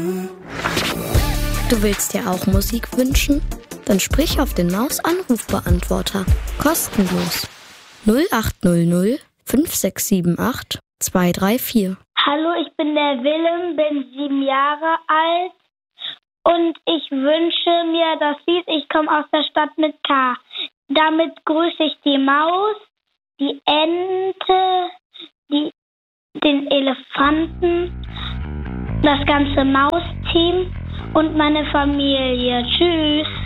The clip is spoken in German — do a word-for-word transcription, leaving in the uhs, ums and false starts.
Du willst dir auch Musik wünschen? Dann sprich auf den Maus-Anrufbeantworter. Kostenlos. null acht null null fünf sechs sieben acht zwei drei vier. Hallo, ich bin der Willem, bin sieben Jahre alt und ich wünsche mir das Lied Ich komme aus der Stadt mit K. Damit grüße ich die Maus, die Ente, die, den Elefanten, das ganze Mausteam und meine Familie. Tschüss.